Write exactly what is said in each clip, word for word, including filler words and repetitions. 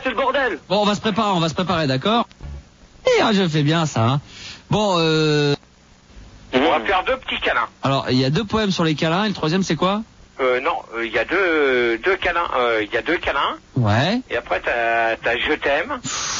c'est le bordel. Bon, on va se préparer, on va se préparer, d'accord? Et ah, je fais bien ça. Hein. Bon, euh... On va faire deux petits câlins. Alors, il y a deux poèmes sur les câlins, et le troisième, c'est quoi? Euh, non, il euh, y a deux, deux câlins. Il euh, y a deux câlins. Ouais. Et après, t'as, t'as je t'aime.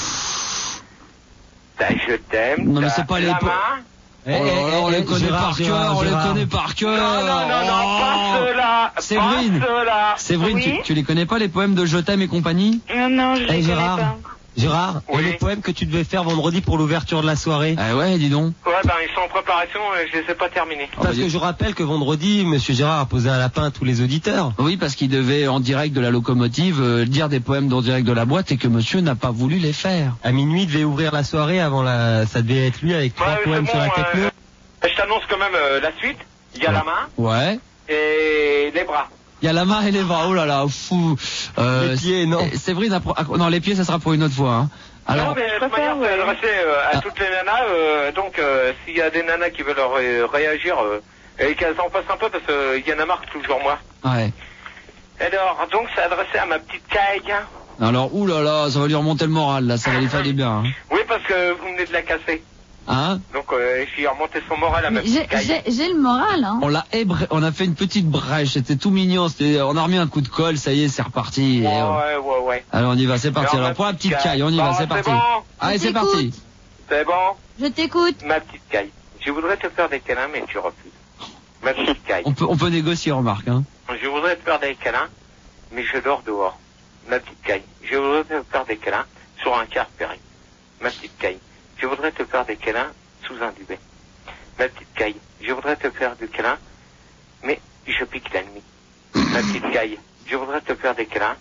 T'as je t'aime. Non, mais c'est pas les la po- main. Eh, eh, eh, on les connaît Gérard, par cœur, Gérard, on les Gérard. connaît par cœur. Non, non, non, non, Oh. pas ceux-là. Séverine. Pas ceux-là. Séverine, Oui. tu, tu les connais pas, les poèmes de Je t'aime et compagnie? Non, non, je les Eh, connais Gérard. pas. Gérard, Oui. et les poèmes que tu devais faire vendredi pour l'ouverture de la soirée? Ah ouais, dis donc. Ouais, ben, ils sont en préparation et je les ai pas terminés. Oh, Parce bah, que je rappelle que vendredi, Monsieur Gérard a posé un lapin à tous les auditeurs. Oui, parce qu'il devait, en direct de la locomotive, euh, dire des poèmes en direct de la boîte et que monsieur n'a pas voulu les faire. À minuit, il devait ouvrir la soirée avant la... Ça devait être lui avec trois Ouais, poèmes c'est sur bon, la techno. euh, je t'annonce quand même euh, la suite. Il y a Ouais. la main Ouais. et les bras. Il y a la main et les bras, oh là là, fou. Euh, Les pieds, non. c'est- Séverine, a pro- ah, non, les pieds, ça sera pour une autre fois. Hein. Alors, non, mais de toute manière, préfère, c'est ouais. adressé euh, à Ah. toutes les nanas. Euh, donc, euh, s'il y a des nanas qui veulent ré- réagir, euh, et qu'elles en fassent un peu, parce qu'il y en a marre toujours moi. ouais. Alors, donc, c'est adressé à ma petite caille. Alors, ouh là là, ça va lui remonter le moral, là, ça va lui faire du bien. Hein. Oui, parce que vous venez de la casser. Hein, Donc, euh, j'ai remonté son moral à ma Mais J'ai petite caille. j'ai- j'ai le moral, hein. on l'a ébre- on a fait une petite brèche, c'était tout mignon, c'était, on a remis un coup de colle, ça y est, c'est reparti. Et, Ouais, euh, ouais, ouais, ouais. Alors on y va, c'est parti. Alors, Alors ma pour la petite petite caille, on y Bon, va, c'est c'est parti. bon. Allez, Je c'est parti. t'écoute. C'est bon, Je t'écoute. ma petite caille. Je voudrais te faire des câlins, mais tu refuses. Ma petite caille. On peut, on peut négocier, remarque. Hein. Je voudrais te faire des câlins, mais je dors dehors. Ma petite caille. Je voudrais te faire des câlins sur un quart péri. Ma petite caille. Je voudrais te faire des câlins sous un duvet. Ma petite caille. Je voudrais te faire des câlins, mais je pique la nuit. Ma petite caille. Je voudrais te faire des câlins,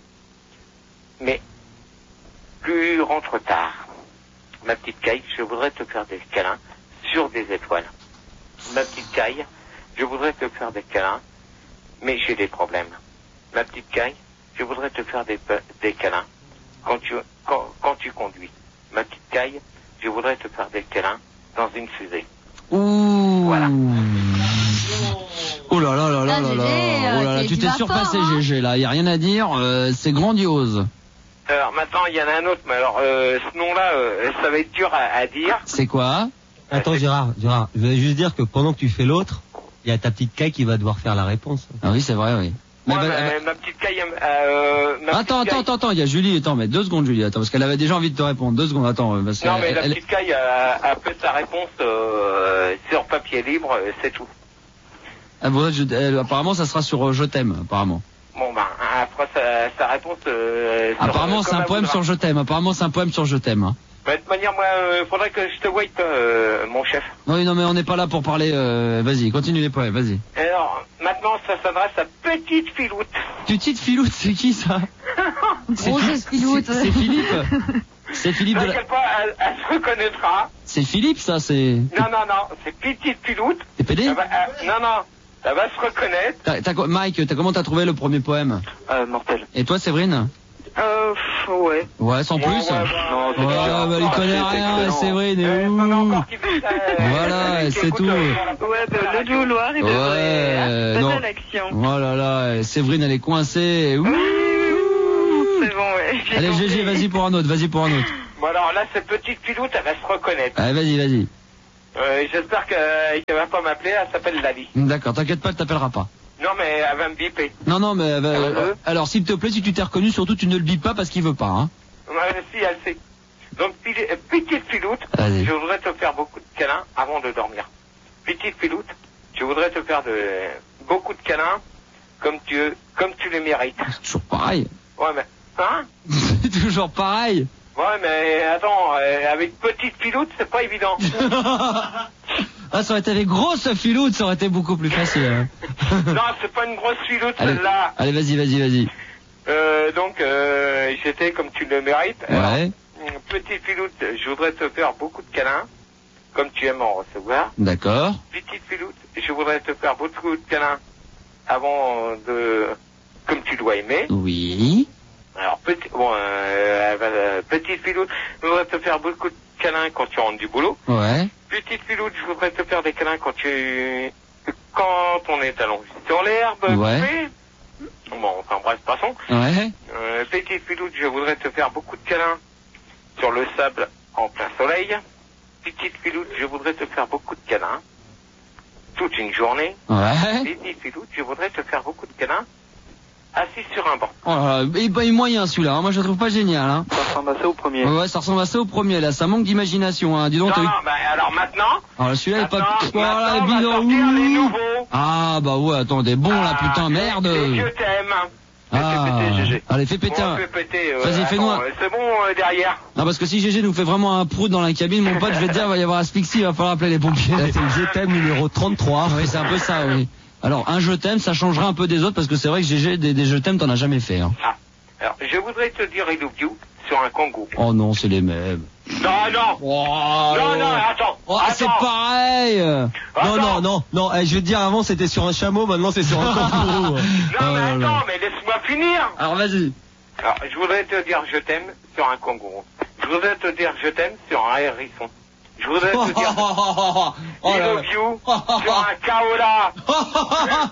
mais plus rentre tard. Ma petite caille. Je voudrais te faire des câlins sur des étoiles. Ma petite caille. Je voudrais te faire des câlins, mais j'ai des problèmes. Ma petite caille, je voudrais te faire des, pe- des câlins quand tu, quand, quand tu conduis. Ma petite caille, je voudrais te faire des câlins dans une fusée. Ouh. Voilà. Oh là là là là Ah, là là. Gégé, Oh là là, euh, tu tu t'es vas surpassé, fort, hein. Gégé, là. Y a rien à dire. euh, c'est grandiose. Alors maintenant, il y en a un autre, mais alors euh, ce nom-là, euh, ça va être dur à, à dire. C'est quoi? Attends, Gérard, Gérard, je voulais juste dire que pendant que tu fais l'autre, il y a ta petite caille qui va devoir faire la réponse. Ah oui, c'est vrai, oui. Mais Ouais, bah, mais bah, ma petite caille, euh, ma attends, petite attends, caille- attends, attends, il y a Julie. Attends, mais deux secondes, Julie. Attends, parce qu'elle avait déjà envie de te répondre. Deux secondes, attends. Parce Non, qu'elle- mais la elle- petite caille a, a fait sa réponse euh, sur papier libre, euh, c'est tout. elle voudrait- je- elle- apparemment, ça sera sur euh, Je t'aime, apparemment. Bon, ben, après sa, sa réponse... Euh, sur- Apparemment, comme c'est un elle poème voudra. sur Je t'aime. Apparemment, c'est un poème sur Je t'aime. Hein. Bah, de toute manière, moi, euh, faudrait que je te voie, toi, euh, mon chef. Oui, non, mais on n'est pas là pour parler. Euh... Vas-y, continue les poèmes, vas-y. Alors, maintenant, ça s'adresse à Petite Filoute. Petite Filoute, c'est qui ça? C'est Grosse Fi- Filoute. c'est- C'est Philippe. C'est Philippe de la... T'inquiète pas, elle, elle se reconnaîtra. C'est Philippe, ça, c'est... Non, non, non, c'est Petite Filoute. T'es pédé? Elle va- elle- non, non, elle va se reconnaître. T'as- t'as quoi- Mike, t'as comment t'as trouvé le premier poème? Euh, mortel. Et toi, Séverine? Euh, pff, ouais. Ouais, sans plus. Ouais, ouais, ouais. Non, Ouais, bah, il connaît rien, Séverine. et Euh, non, non, ouh. encore qui fait ça, euh, Voilà, euh, qui c'est écoute, tout. euh, Ouais, de le vouloir, il Ouais, devrait non. passer à l'action. Oh là là, Séverine, elle est coincée. Ouh. C'est bon, ouais. j'ai Allez, compris. Gégé, vas-y pour un autre, vas-y pour un autre. Bon, alors là, cette Petite Filoute, elle va se reconnaître. Allez, vas-y, vas-y. Euh, J'espère que- qu'elle va pas m'appeler, elle s'appelle Lali. D'accord, t'inquiète pas, elle t'appellera pas. Non, mais elle va me biper. Non, non, mais... euh, Euh, alors, s'il te plaît, si tu t'es reconnu, surtout, tu ne le bipes pas parce qu'il veut pas, hein. Ouais, si, elle sait. Donc, pili- euh, Petite Filoute, Vas-y. je voudrais te faire beaucoup de câlins avant de dormir. Petite Filoute, je voudrais te faire de, beaucoup de câlins comme tu, comme tu les mérites. C'est toujours pareil. Ouais, mais... Hein? C'est toujours pareil. Ouais, mais attends, euh, avec Petite Filoute, c'est pas évident. Ah, ça aurait été avec grosse filoute, ça aurait été beaucoup plus facile. Hein. Non, c'est pas une grosse filoute, Allez, celle-là. allez, vas-y, vas-y, vas-y. Euh, donc, euh, j'étais comme tu le mérites. Ouais. Alors, Petite Filoute, je voudrais te faire beaucoup de câlins, comme tu aimes en recevoir. D'accord. Petite Filoute, je voudrais te faire beaucoup de câlins avant de... comme tu dois aimer. Oui. Alors, petit, bon, euh, elle va- euh, Petite Filoute, je voudrais te faire beaucoup de câlins quand tu rentres du boulot. Ouais. Petite Filoute, je voudrais te faire des câlins quand tu... quand on est allongé sur l'herbe. Ouais. coupée. Bon, enfin bref, passons. Ouais. Euh, petite Piloute, je voudrais te faire beaucoup de câlins sur le sable en plein soleil. Petite Piloute, je voudrais te faire beaucoup de câlins toute une journée. Ouais. Petite Piloute, je voudrais te faire beaucoup de câlins assis sur un banc. Oh là là, il est moyen celui-là, hein. Moi je le trouve pas génial. Hein. Ça ressemble à ça au premier. Ouais, ouais, ça ressemble à ça au premier là, ça manque d'imagination. Hein. Dis donc, Non, t'as eu... non, bah alors maintenant, Alors là, celui-là il est pas... maintenant, Voilà, maintenant, on va bidon. sortir les nouveaux. Ah bah ouais, attends, des bons là, Ah, putain, les- merde. les Je t'aime. Ah, Fais péter, G G. allez, fais péter. Bon, un- on peut péter. euh, Vas-y, fais-nous attends, un- euh, C'est bon euh, derrière. Non, parce que si G G nous fait vraiment un prout dans la cabine, mon pote, je vais te dire, il va y avoir asphyxie, il va falloir appeler les pompiers. Là, c'est le je t'aime numéro trente-trois. Oui, c'est un peu ça, oui. Alors, un je t'aime, ça changera un peu des autres, parce que c'est vrai que G G, des, des je t'aime, t'en as jamais fait. Hein. Ah. Alors, je voudrais te dire I love you sur un kangourou. Oh non, c'est les mêmes. Non, non. Oh, Non, non, attends. oh, c'est attends. pareil. Non, Attends. non, non, non, eh, je vais te dire, avant c'était sur un chameau, maintenant c'est sur un kangourou. Non, Oh mais là là. attends, mais laisse-moi finir. Alors, vas-y. Alors, je voudrais te dire je t'aime sur un kangourou. Je voudrais te dire je t'aime sur un hérisson. Je voudrais te dire Oh I là love you sur un kaola. là.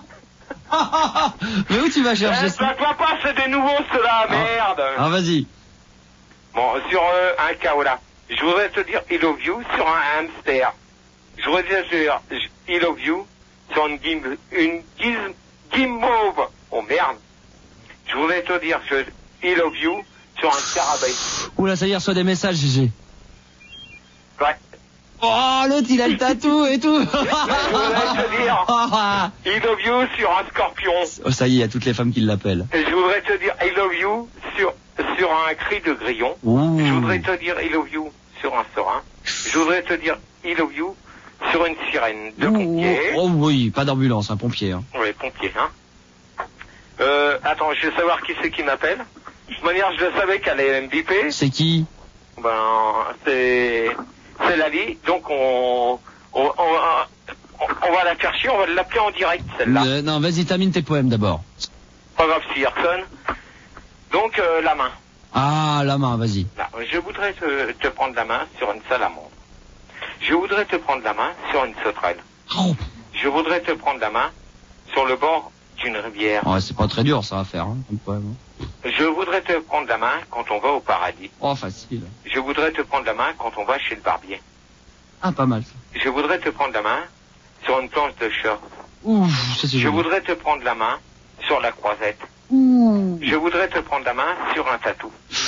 Mais où tu vas Eh, chercher ça? ça toi pas, c'est des nouveaux ceux-là, merde. Ah, vas-y. Bon, sur euh, un kaola. Je voudrais te dire I love you sur un hamster. Je voudrais te dire I love you sur une guim, une guim, guimauve. Oh merde. Je voudrais te dire je, I love you sur un scarabée. Oula, ça y est, reçoit des messages, G G. Ouais. Oh, l'autre, il a le tatou et tout. Je voudrais te dire I love you sur un scorpion. Oh, ça y est, il y a toutes les femmes qui l'appellent. Et je voudrais te dire I love you sur, sur un cri de grillon. Ouh. Je voudrais te dire I love you sur un serin. Je voudrais te dire I love you sur une sirène de Ouh, pompiers. oh oui, pas d'ambulance, un pompier. Hein. Oui, pompiers, hein. Euh, attends, je vais savoir qui c'est qui m'appelle. De toute manière, je le savais qu'elle allait me biper. C'est qui? Ben, c'est, c'est Lali. Donc, on, on, on, on, on va la faire chier, on va l'appeler en direct, celle-là. Euh, non, vas-y, termine tes poèmes d'abord. Pas grave si Herson. Donc, euh, la main. Ah, la main, vas-y. Là, je voudrais te, te prendre la main sur une salamandre. Je voudrais te prendre la main sur une sauterelle. Oh, Je voudrais te prendre la main sur le bord d'une rivière. ouais, c'est pas très dur, ça à faire, hein, comme poème. hein. Je voudrais te prendre la main quand on va au paradis. Oh, facile. Je voudrais te prendre la main quand on va chez le barbier. Ah, pas mal, ça. Je voudrais te prendre la main sur une planche de surf. Ouh, ça c'est Je joli. voudrais te prendre la main sur la croisette. Ouh. Je voudrais te prendre la main sur un tatou.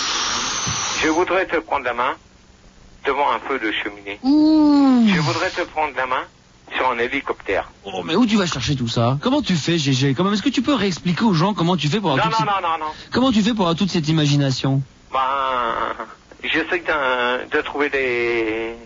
Je voudrais te prendre la main devant un feu de cheminée. Ouh. Je voudrais te prendre la main sur un hélicoptère. Oh, mais où tu vas chercher tout ça? Comment tu fais, G G? Comment, est-ce que tu peux réexpliquer aux gens comment tu fais pour Non, avoir non, toute non, cette... non, non. Comment tu fais pour avoir toute cette imagination? Ben, j'essaie de, de trouver des,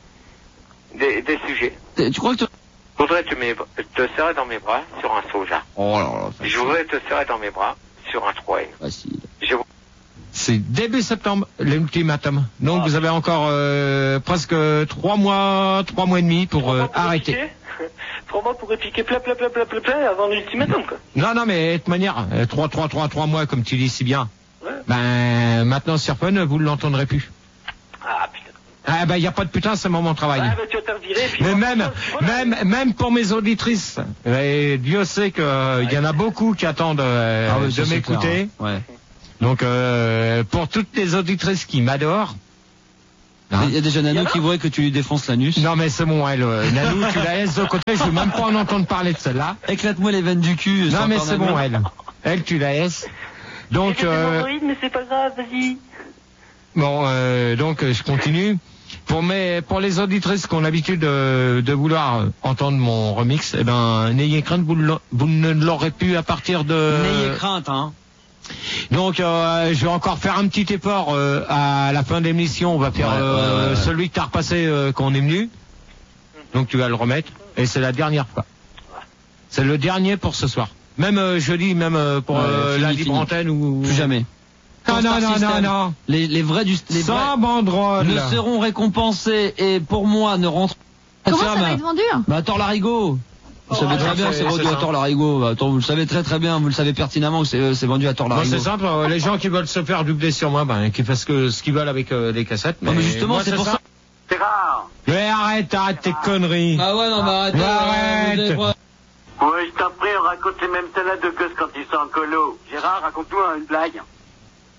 des, des sujets. T'es- Tu crois que tu... Je voudrais te, mes- te serrer dans mes bras sur un soja. Oh là là, Je facile. voudrais te serrer dans mes bras sur un trois N. Facile. Je C'est début septembre, l'ultimatum. Donc vous avez encore euh, presque trois mois, trois mois et demi pour euh, arrêter. Trois mois pour répliquer plat, plat, plat, plat, plat, plat avant l'ultimatum, quoi. Non, non, mais de toute manière, euh, trois, trois, trois, trois mois, comme tu dis si bien. Ouais. Ben maintenant, Sirpon, vous ne l'entendrez plus. Ah, putain. Ah ben, il n'y a pas de putain, c'est mon travail. Ah, bah, tu vas te faire virer, puis... Mais même, Voilà. même, même pour mes auditrices, et Dieu sait qu'il y en a beaucoup qui attendent euh, Ah oui, ça, de c'est m'écouter. clair, hein. Ouais. Donc, euh, pour toutes les auditrices qui m'adorent, hein. Il y a déjà Nano qui voudrait que tu lui défonces l'anus. Non mais c'est bon, elle, euh, Nanou, tu la laisses de côté, je veux même pas en entendre parler de celle-là. Éclate-moi les veines du cul. Non mais encore c'est Nano. bon, elle. Elle, tu la laisses. Donc, J'ai des euh, hémorroïdes, mais c'est pas grave, vas-y. bon, euh, donc euh, je continue. Pour mes, pour les auditrices qui ont l'habitude de, de vouloir euh, entendre mon remix, eh ben, n'ayez crainte, vous, l'a- vous ne l'aurez plus à partir de... N'ayez crainte, hein. Donc, euh, je vais encore faire un petit effort euh, à la fin de l'émission. On va faire Ouais, euh, ouais, ouais, ouais. celui que t'as repassé euh, quand on est venu. Donc, tu vas le remettre. Et c'est la dernière fois. C'est le dernier pour ce soir. Même euh, jeudi, même euh, pour Ouais, euh, fini, la fini. libre antenne ou... Plus jamais. Non, Pour non, Star non, non, System, non. Les, les vrais du... Les vrais Sans banderole. ne seront récompensés et pour moi ne rentrent... Comment C'est ça un- va être vendu? Bah, Thor Larigot. Vous savez ouais, très bien, c'est- c'est vendu c'est à ça. Thor Larigot. Bah, attends, vous le savez très très bien, vous le savez pertinemment que c'est euh, c'est vendu à Thor Moi, Larigot. c'est simple. euh, les gens qui veulent se faire doubler sur moi, ben, qui fassent que, ce qu'ils veulent avec euh, les cassettes. Non, mais justement, moi, c'est pour ça. C'est rare. Mais arrête, arrête tes conneries. Ah ouais, non, mais arrêtez. Arrête. euh, vous avez- Ouais, je t'en prie, on raconte les mêmes salades de gosses quand ils sont en colo. Gérard, raconte-nous une blague.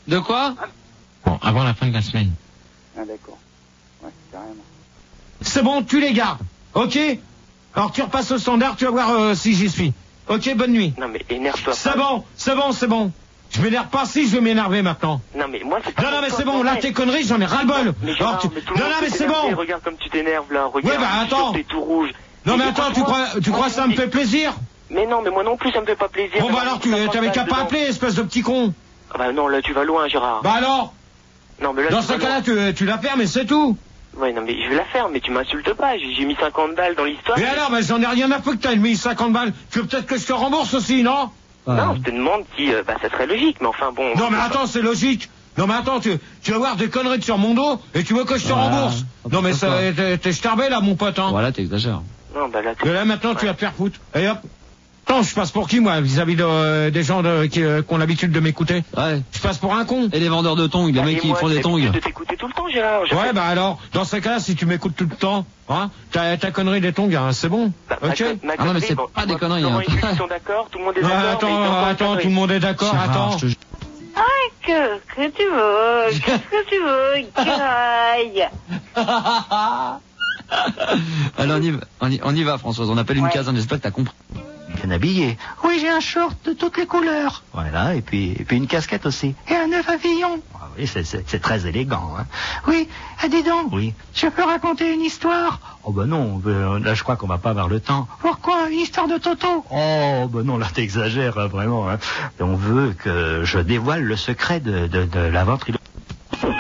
De quoi? Bon, avant la fin de la semaine. Ah, d'accord. Ouais, carrément. C'est bon, tu les gardes. Ok? Alors tu repasses au standard, tu vas voir euh, si j'y suis. Ok, bonne nuit. Non, mais énerve-toi pas. C'est bon, c'est bon, c'est bon. Je m'énerve pas si je vais m'énerver maintenant. Non, mais moi, c'est pas. Non, non, mais pour c'est toi, bon, là, ouais. tes conneries, j'en ai ras-le-bol. Mais Alors, Gérard, tu- mais tout le Non, monde non, mais peut c'est t'énerver. bon. Regarde comme tu t'énerves, là. Regarde. Ouais, bah, je suis sûr attends. que T'es tout rouge. Non, mais Et attends, tu franchement, crois, tu crois que ça me fait plaisir? Mais non, mais moi non plus, ça me fait pas plaisir. Bon, bah d'avoir alors, tu cinquante t'avais qu'à balles pas dedans. appeler, espèce de petit con. Ah bah non, là, tu vas loin, Gérard. Bah alors? Non, mais là, Dans tu ce vas cas-là, loin. tu, tu la perds, mais c'est tout. Ouais, non, mais je vais la faire, mais tu m'insultes pas. J'ai j'ai mis cinquante balles dans l'histoire. Et alors, bah, j'en ai rien à foutre que t'as mis cinquante balles. Tu veux peut-être que je te rembourse aussi, non? Non, je te demande si, euh, bah, ça serait logique, mais enfin bon. Non, mais attends, c'est logique. Non, mais attends, tu, tu vas voir des conneries sur mon dos et tu veux que je te Voilà. rembourse. Non, mais ça, t'es t'es starbé, là, mon pote, hein. Voilà, t'exagères. Non, bah là, Et là, maintenant, tu vas te faire foutre. Et hop. Attends, je passe pour qui, moi, vis-à-vis de, euh, des gens de, qui, euh, qui ont l'habitude de m'écouter? Ouais. Je passe pour un con. Et les vendeurs de tongs, les Ah, mecs et qui moi, font j'ai des tongs. l'habitude de t'écouter tout le temps, Gérard. Je Ouais, fais- bah alors, dans ces cas-là, si tu m'écoutes tout le temps, hein, ta, ta connerie des tongs, hein, c'est bon. Bah, ma Ok? con- ma Ah non, mais connerie, c'est bon, pas tu des vois, conneries, Laurent hein. et Jules, ils sont d'accord, tout le monde est Ouais, d'accord. mais attends, ils ont encore une attends, connerie. tout le monde est d'accord, Gérard, attends. je te- Qu'est-ce que tu veux? Qu'est-ce que tu veux? Graille. Allez, on y va, on y, on y va, Françoise. On appelle une Ouais. caserne, j'espère que t'as compris. Bien habillé. Oui, j'ai un short de toutes les couleurs. Voilà, et puis, et puis une casquette aussi. Et un œuf à villon. Ah oui, c'est, c'est, c'est très élégant. Hein. Oui, ah, dis donc. Oui. Je peux raconter une histoire? Oh ben non, ben, là je crois qu'on va pas avoir le temps. Pourquoi? Une histoire de Toto? Oh ben non, là t'exagères hein, vraiment. Hein. On veut que je dévoile le secret de, de, de la ventriloquie.